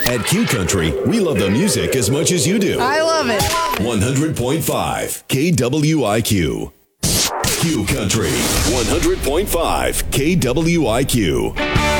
At Q Country, we love the music as much as you do. I love it. 100.5 KWIQ. Q Country, 100.5 KWIQ.